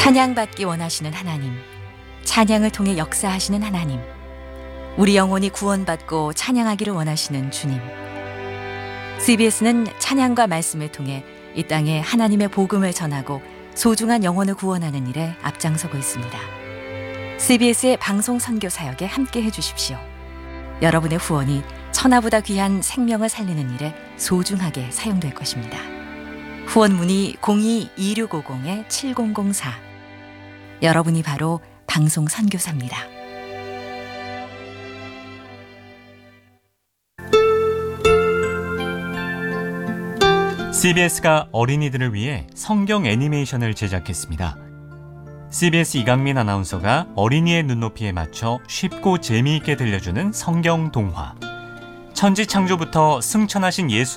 찬양받기 원하시는 하나님, 찬양을 통해 역사하시는 하나님, 우리 영혼이 구원받고 찬양하기를 원하시는 주님. CBS는 찬양과 말씀을 통해 이 땅에 하나님의 복음을 전하고 소중한 영혼을 구원하는 일에 앞장서고 있습니다. CBS의 방송 선교 사역에 함께해 주십시오. 여러분의 후원이 천하보다 귀한 생명을 살리는 일에 소중하게 사용될 것입니다. 후원 문의 02-2650-7004. 여러분이 바로 방송 선교사입니다. CBS가 어린이들을 위해 성경 애니메이션을 제작했습니다. CBS 이강민 아나운서가 어린이의 눈높이에 맞춰 쉽고 재미있게 들려주는 성경 동화. 천지 창조부터 승천하신 예수